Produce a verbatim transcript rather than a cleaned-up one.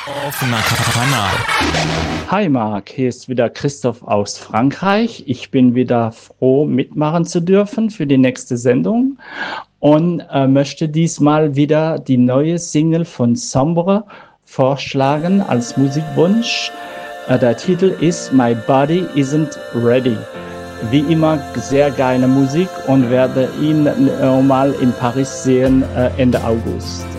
Offener Kanal. Hi Marc, hier ist wieder Christoph aus Frankreich. Ich bin wieder froh, mitmachen zu dürfen für die nächste Sendung und äh, möchte diesmal wieder die neue Single von Sombre vorschlagen als Musikwunsch. Äh, der Titel ist My Body Isn't Ready. Wie immer sehr geile Musik und werde ihn äh, mal in Paris sehen äh, Ende August.